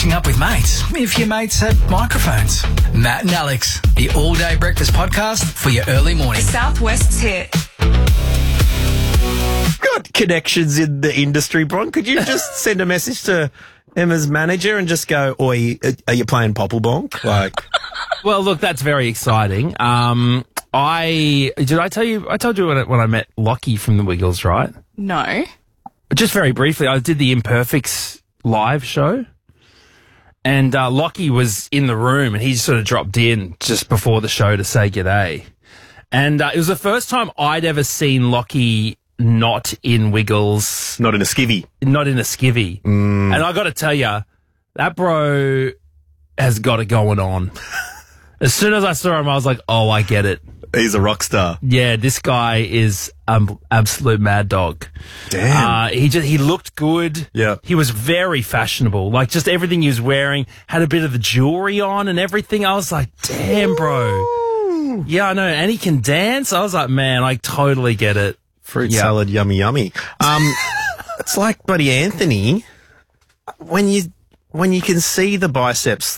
catching up with mates if your mates had microphones. Matt and Alex, the all-day breakfast podcast for your early morning. Southwest's hit. Got connections in the industry, Bron. Could you just send a message to Emma's manager and just go, "Oi, are you playing Popplebonk?" Like, Well, look, that's very exciting. I told you when I met Lockie from the Wiggles, right? No. Just very briefly, I did the Imperfects live show, and Lockie was in the room, and he just sort of dropped in just before the show to say g'day. And it was the first time I'd ever seen Lockie not in Wiggles, not in a skivvy. And I got to tell you, that bro has got it going on. As soon as I saw him, I was like, oh, I get it. He's a rock star. Yeah, this guy is absolute mad dog. Damn. He looked good. Yeah. He was very fashionable. Like, just everything he was wearing had a bit of the jewelry on and everything. I was like, damn, bro. Yeah, I know. And he can dance. I was like, man, I totally get it. Fruit salad, yummy, yummy. It's like Buddy Anthony. When you can see the biceps